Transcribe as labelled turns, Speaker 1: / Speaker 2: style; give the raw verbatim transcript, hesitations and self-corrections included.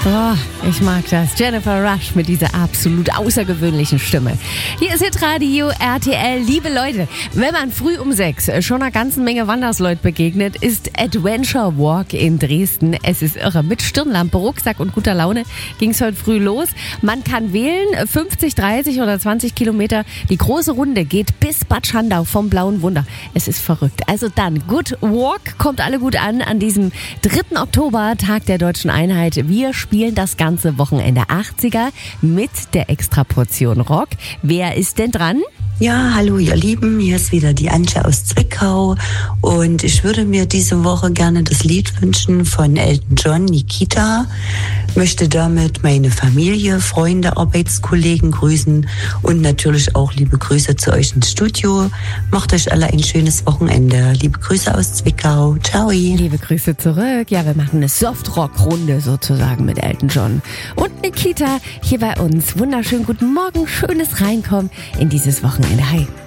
Speaker 1: Oh, ich mag das. Jennifer Rush mit dieser absolut außergewöhnlichen Stimme. Hier ist Hitradio R T L. Liebe Leute, wenn man früh um sechs schon einer ganzen Menge Wandersleut begegnet, ist Adventure Walk in Dresden. Es ist irre. Mit Stirnlampe, Rucksack und guter Laune ging es heute früh los. Man kann wählen, fünfzig, dreißig oder zwanzig Kilometer. Die große Runde geht bis Bad Schandau vom Blauen Wunder. Es ist verrückt. Also dann, Good Walk, kommt alle gut an an diesem dritten Oktober, Tag der Deutschen Einheit. Wir spielen das ganze Wochenende achtziger mit der Extraportion Rock. Wer ist denn dran?
Speaker 2: Ja, hallo ihr Lieben, hier ist wieder die Antje aus Zwickau und ich würde mir diese Woche gerne das Lied wünschen von Elton John, Nikita. Möchte damit meine Familie, Freunde, Arbeitskollegen grüßen und natürlich auch liebe Grüße zu euch ins Studio. Macht euch alle ein schönes Wochenende. Liebe Grüße aus Zwickau. Ciao.
Speaker 1: Liebe Grüße zurück. Ja, wir machen eine Softrock-Runde sozusagen mit Elton John und Nikita hier bei uns. Wunderschönen guten Morgen, schönes Reinkommen in dieses Wochenende. Hi.